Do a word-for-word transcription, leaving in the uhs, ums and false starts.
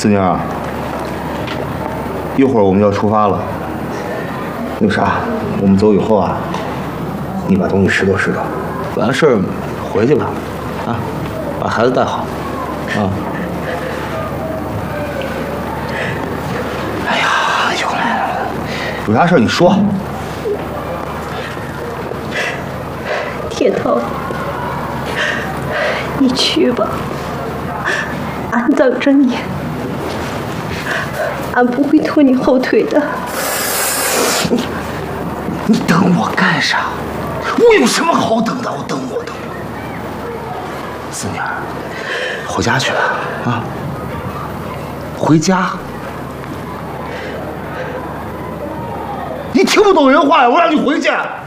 思宁啊，一会儿我们要出发了。那个啥，我们走以后啊，你把东西拾掇拾掇，完了事儿回去吧，啊，把孩子带好，啊。哎呀，有有啥事儿你说。 铁头，你去吧，俺等着你，俺不会拖你后腿的。 你你等我干啥？我有什么好等的？我等我等我。思宁，回家去吧，啊，回家。你听不懂人话呀？我让你回去。